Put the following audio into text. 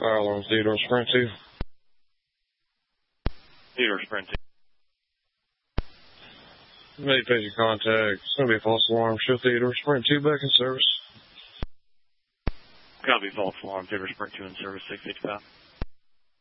Fire alarm, Theodore Sprint 2. Theodore Sprint 2. May patient contact. It's going to be a false alarm. Show Theodore Sprint 2 back in service. Copy, false alarm. Theodore Sprint 2 in service, 685.